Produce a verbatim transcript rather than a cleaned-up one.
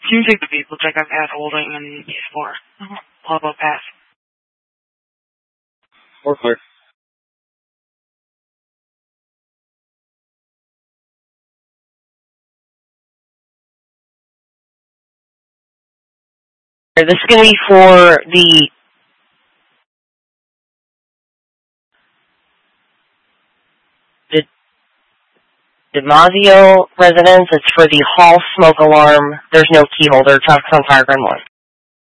Seems like the beep looks like I've had holding and P S four. Pop up pass. Four clear. This is going to be for the the DiMaggio residence. It's for the hall smoke alarm. There's no key holder. Traffic's on fire, Gren one.